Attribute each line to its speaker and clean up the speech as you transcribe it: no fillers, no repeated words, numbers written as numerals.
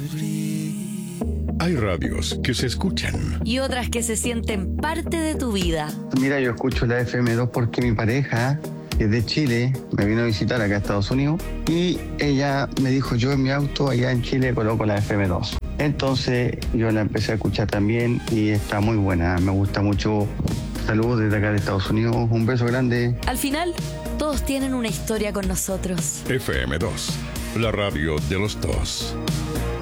Speaker 1: Hay radios que se escuchan
Speaker 2: y otras que se sienten parte de tu vida.
Speaker 3: Mira, yo escucho la FM2 porque mi pareja, que es de Chile, me vino a visitar acá a Estados Unidos y ella me dijo, yo en mi auto allá en Chile coloco la FM2. Entonces yo la empecé a escuchar también y está muy buena, me gusta mucho. Saludos desde acá de Estados Unidos, un beso grande.
Speaker 2: Al final, todos tienen una historia con nosotros.
Speaker 1: FM2, la radio de los dos.